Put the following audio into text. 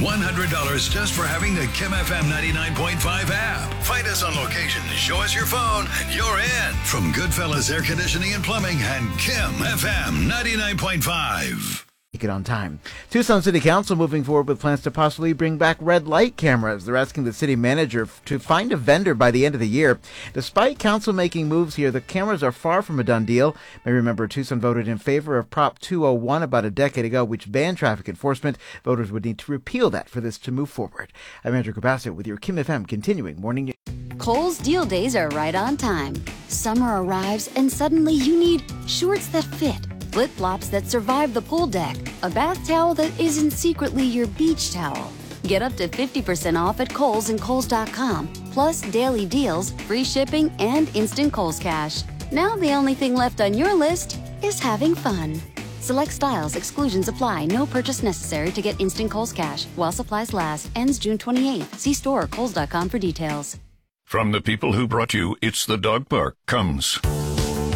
$100 just for having the Kim FM 99.5 app. Find us on location, show us your phone, and you're in. From Goodfellas Air Conditioning and Plumbing and Kim FM 99.5. Make it on time. Tucson City Council moving forward with plans to possibly bring back red light cameras. They're asking the city manager to find a vendor by the end of the year. Despite council making moves here, the cameras are far from a done deal. You may remember Tucson voted in favor of Prop 201 about a decade ago, which banned traffic enforcement. Voters would need to repeal that for this to move forward. I'm Andrew Capasso with your Kim FM continuing morning news. Kohl's deal days are right on time. Summer arrives and suddenly you need shorts that fit, flip-flops that survive the pool deck, a bath towel that isn't secretly your beach towel. Get up to 50% off at Kohl's and Kohls.com, plus daily deals, free shipping, and instant Kohl's Cash. Now the only thing left on your list is having fun. Select styles, exclusions apply, no purchase necessary to get instant Kohl's Cash while supplies last. Ends June 28th. See store or Kohls.com for details. From the people who brought you It's the Dog Park comes